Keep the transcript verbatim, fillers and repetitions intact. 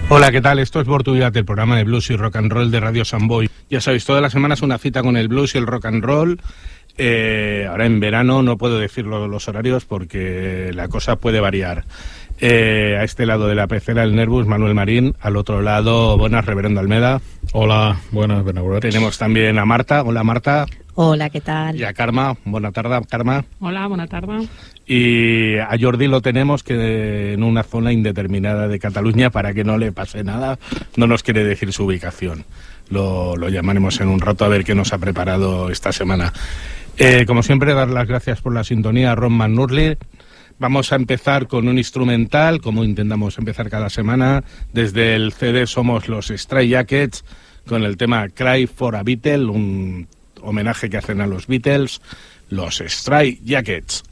Hola, ¿qué tal? Esto es Bortuviat, el programa de blues y rock and roll de Radio Samboy. Ya sabéis, todas las semanas una cita con el blues y el rock and roll. Eh, ahora en verano no puedo decir los horarios porque la cosa puede variar. Eh, a este lado de la pecera el Nervus, Manuel Marín. Al otro lado, buenas, Reverendo Almeda. Hola, buenas, buenas. Tenemos también a Marta. Hola, Marta. Hola, ¿qué tal? Y a Karma. Buena tarde, Karma. Hola, buena tarde. Y a Jordi lo tenemos que en una zona indeterminada de Cataluña, para que no le pase nada, no nos quiere decir su ubicación. Lo, lo llamaremos en un rato a ver qué nos ha preparado esta semana. Eh, como siempre, dar las gracias por la sintonía a Ron McNurley. Vamos a empezar con un instrumental, como intentamos empezar cada semana, desde el C D Somos los Stray Jackets, con el tema Cry for a Beatle, un homenaje que hacen a los Beatles, los Stray Jackets.